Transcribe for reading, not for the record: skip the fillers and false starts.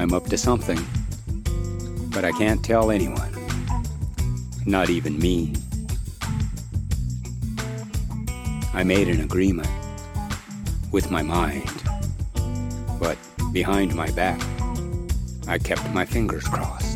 I'm up to something, but I can't tell anyone, not even me. I made an agreement with my mind, but behind my back, I kept my fingers crossed.